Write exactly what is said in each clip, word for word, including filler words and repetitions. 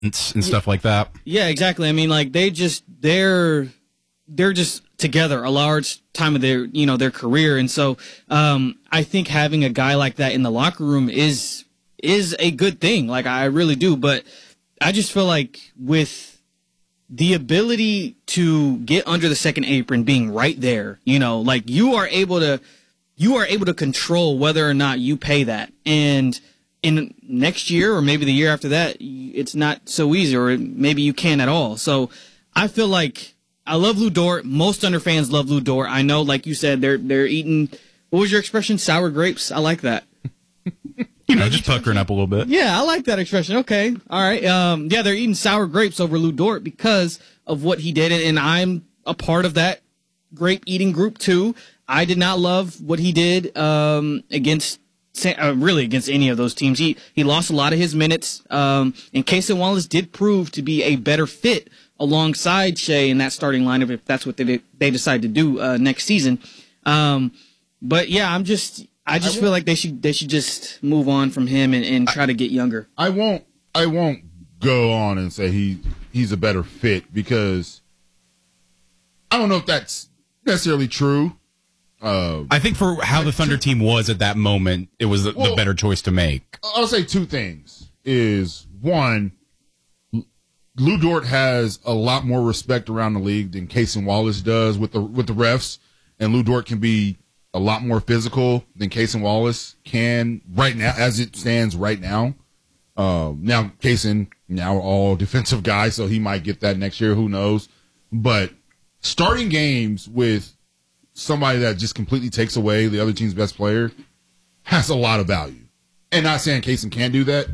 and, and stuff like that. Yeah, exactly. I mean, like they just they're they're just together a large time of their you know their career, and so um, I think having a guy like that in the locker room is is a good thing. Like I really do, but I just feel like with the ability to get under the second apron being right there, you know, like you are able to you are able to control whether or not you pay that. And in next year or maybe the year after that, it's not so easy, or maybe you can't at all. So I feel like I love Lou Dort. Most Thunder fans love Lou Dort. I know, like you said, they're they're eating, what was your expression? Sour grapes? I like that. You know, just puckering up a little bit. Yeah, I like that expression. Okay. All right. Um, yeah, they're eating sour grapes over Lou Dort because of what he did, and I'm a part of that grape eating group too. I did not love what he did um, against, uh, really against any of those teams. He he lost a lot of his minutes, um, and Cason Wallace did prove to be a better fit alongside Shea in that starting lineup if that's what they they decide to do uh, next season. Um, but yeah, I'm just. I just I feel like they should they should just move on from him and, and try I, to get younger. I won't I won't go on and say he he's a better fit because I don't know if that's necessarily true. Uh, I think for how the Thunder team was at that moment, it was the, well, the better choice to make. I'll say two things. Is one, Lou Dort has a lot more respect around the league than Cason Wallace does with the with the refs, and Lou Dort can be a lot more physical than Cason Wallace can right now, as it stands right now. Um, now, Cason, now all defensive guy, so he might get that next year. Who knows? But starting games with somebody that just completely takes away the other team's best player has a lot of value. And not saying Cason can't do that.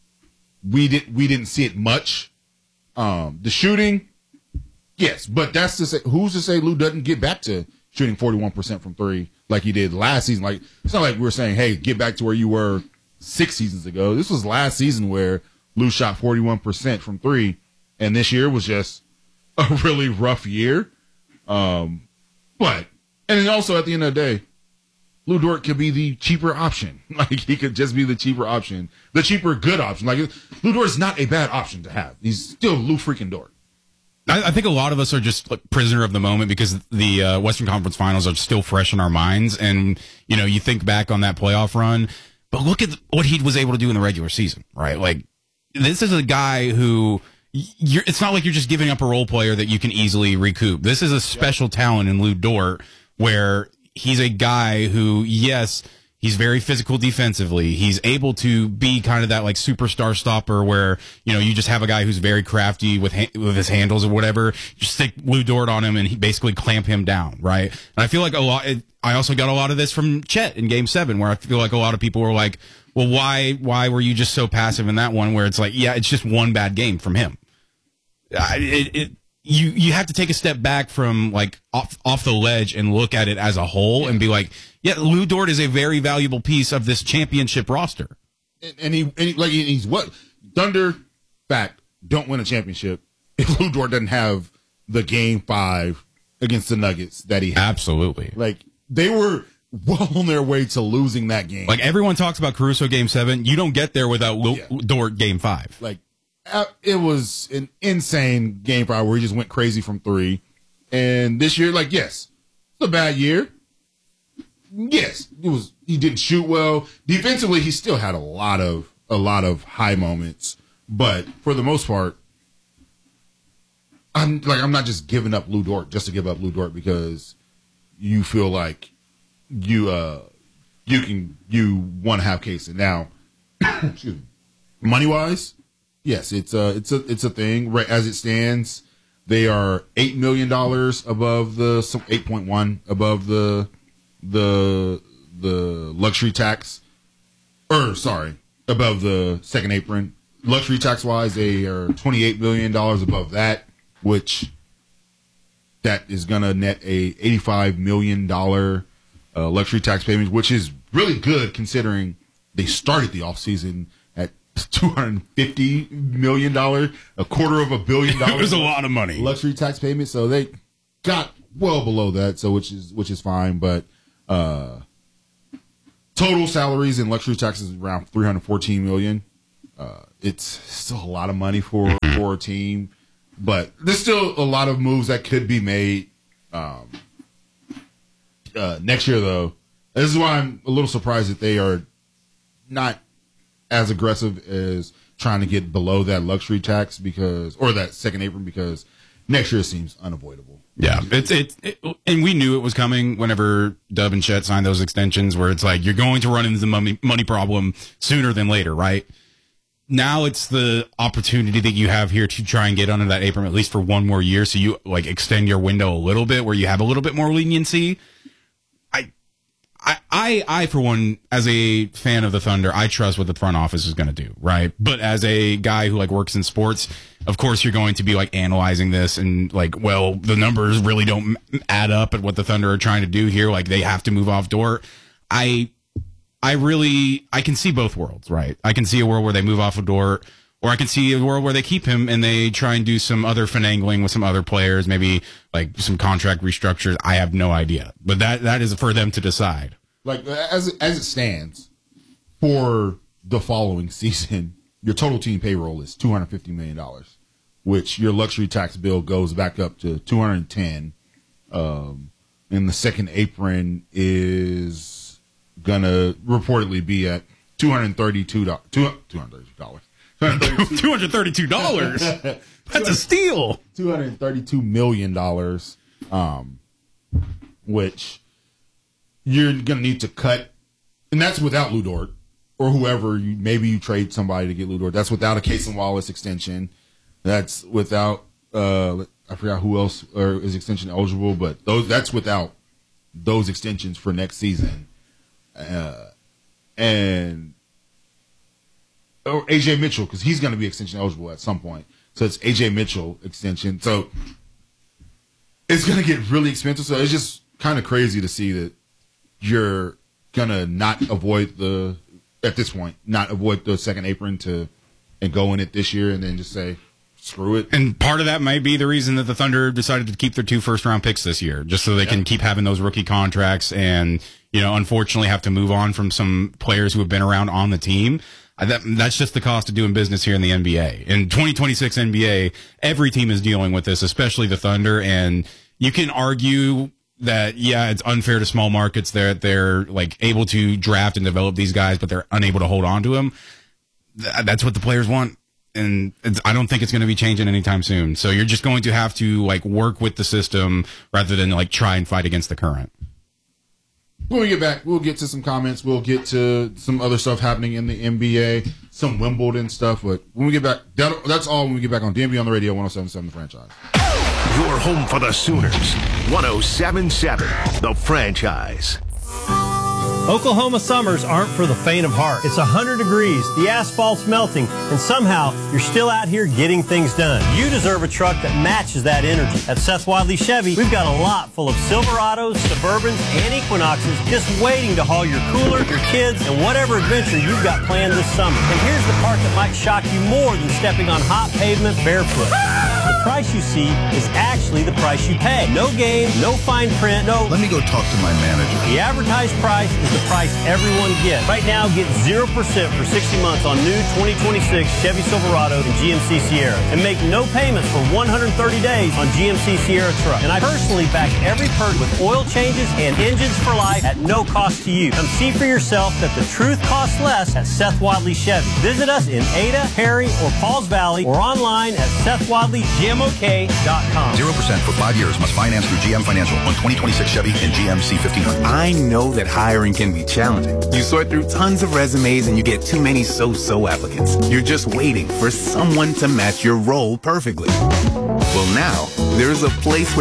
We didn't we didn't see it much. Um, the shooting, yes, but that's to say, who's to say Lou doesn't get back to shooting forty-one percent from three like he did last season? Like, it's not like we were saying, hey, get back to where you were six seasons ago. This was last season where Lou shot forty-one percent from three, and this year was just a really rough year. Um, but, and then also at the end of the day, Lou Dort could be the cheaper option. Like, he could just be the cheaper option, the cheaper good option. Like, Lou Dort is not a bad option to have. He's still Lou freaking Dort. I think a lot of us are just like prisoner of the moment because the uh, Western Conference Finals are still fresh in our minds. And, you know, you think back on that playoff run, but look at what he was able to do in the regular season, right? Like, this is a guy who, you're, it's not like you're just giving up a role player that you can easily recoup. This is a special yeah. talent in Lou Dort where he's a guy who, yes, he's very physical defensively. He's able to be kind of that like superstar stopper where, you know, you just have a guy who's very crafty with ha- with his handles or whatever. Just stick Lou Dort on him and he basically clamp him down, right? And I feel like a lot, it, I also got a lot of this from Chet in game seven where I feel like a lot of people were like, well, why, why were you just so passive in that one where it's like, yeah, it's just one bad game from him. I, it, it, you, you have to take a step back from like off, off the ledge and look at it as a whole and be like, yeah, Lou Dort is a very valuable piece of this championship roster. And, and he, and he, like, he's what? Thunder, fact, don't win a championship if Lou Dort doesn't have the game five against the Nuggets that he had. Absolutely. Like, they were well on their way to losing that game. Like, everyone talks about Caruso game seven. You don't get there without Lou yeah. Dort game five. Like, it was an insane game five where he just went crazy from three. And this year, like, yes, it's a bad year. Yes, it was. He didn't shoot well. Defensively, he still had a lot of a lot of high moments, but for the most part, I'm like I'm not just giving up Lou Dort just to give up Lou Dort because you feel like you uh you can you want to have Cason now. Excuse me. Money wise, yes, it's a it's a it's a thing. Right as it stands, they are eight million dollars above the eight point one above the. the the luxury tax or sorry above the second apron. Luxury tax wise they are twenty-eight million dollars above that, which that is gonna net a eighty-five million dollars uh, luxury tax payment, which is really good considering they started the offseason at two hundred fifty million dollars, a quarter of a billion dollars. It was a lot of money. Luxury tax payment, so they got well below that, so which is which is fine, but Uh, total salaries and luxury taxes around three hundred fourteen million Uh, it's still a lot of money for, for a team, but there's still a lot of moves that could be made. Um, uh, next year, though, this is why I'm a little surprised that they are not as aggressive as trying to get below that luxury tax because, or that second apron, because next year seems unavoidable. Yeah, it's it, it, and we knew it was coming whenever Dub and Chet signed those extensions, where it's like you're going to run into the money money problem sooner than later, right? Now it's the opportunity that you have here to try and get under that apron at least for one more year, so you like extend your window a little bit, where you have a little bit more leniency. I, I, I, I for one, as a fan of the Thunder, I trust what the front office is going to do, right? But as a guy who like works in sports, of course you're going to be like analyzing this and like, well, the numbers really don't add up at what the Thunder are trying to do here. Like they have to move off Dort. I. I really, I can see both worlds, right? I can see a world where they move off of Dort, or I can see a world where they keep him and they try and do some other finagling with some other players, maybe like some contract restructures. I have no idea, but that that is for them to decide. Like as as it stands for the following season, your total team payroll is two hundred fifty million dollars, which your luxury tax bill goes back up to two hundred ten. Um, and the second apron is gonna reportedly be at two hundred thirty-two dollars. two hundred thirty-two dollars. two hundred thirty-two dollars. That's a steal. two hundred thirty-two million dollars, um, which you're gonna need to cut, and that's without Lu Dort or whoever. You, maybe you trade somebody to get Lu Dort. That's without a Cason Wallace extension. That's without uh, I forgot who else or is extension eligible, but those that's without those extensions for next season. Uh, and or A J Mitchell, because he's going to be extension eligible at some point. So it's A J Mitchell extension. So it's going to get really expensive. So it's just kind of crazy to see that you're going to not avoid the, at this point, not avoid the second apron to and go in it this year and then just say, screw it. And part of that might be the reason that the Thunder decided to keep their two first round picks this year, just so they yeah. can keep having those rookie contracts and, you know, unfortunately have to move on from some players who have been around on the team. That, that's just the cost of doing business here in the N B A. In twenty twenty-six N B A, every team is dealing with this, especially the Thunder. And you can argue that, yeah, it's unfair to small markets that they're like able to draft and develop these guys, but they're unable to hold on to them. That's what the players want. And it's, I don't think it's going to be changing anytime soon. So you're just going to have to like work with the system rather than like try and fight against the current. When we get back, we'll get to some comments. We'll get to some other stuff happening in the N B A, some Wimbledon stuff. But when we get back, that, that's all when we get back on D M V on the radio, one oh seven point seven The Franchise. Your home for the Sooners, one oh seven point seven The Franchise. Oklahoma summers aren't for the faint of heart. It's one hundred degrees, the asphalt's melting, and somehow you're still out here getting things done. You deserve a truck that matches that energy. At Seth Wadley Chevy, we've got a lot full of Silverados, Suburbans, and Equinoxes just waiting to haul your cooler, your kids, and whatever adventure you've got planned this summer. And here's the part that might shock you more than stepping on hot pavement barefoot. The price you see is actually the price you pay. No game, no fine print, no... Let me go talk to my manager. The advertised price is the price everyone gets. Right now, get zero percent for sixty months on new twenty twenty-six Chevy Silverado and G M C Sierra. And make no payments for one hundred thirty days on G M C Sierra truck. And I personally back every perk with oil changes and engines for life at no cost to you. Come see for yourself that the truth costs less at Seth Wadley Chevy. Visit us in Ada, Perry, or Pauls Valley or online at Seth Wadley G M O K dot com. zero percent for five years. Must finance through G M Financial on twenty twenty-six Chevy and G M C fifteen hundred. I know that hiring can be challenging. You sort through tons of resumes and you get too many so-so applicants. You're just waiting for someone to match your role perfectly. Well, now, there's a place where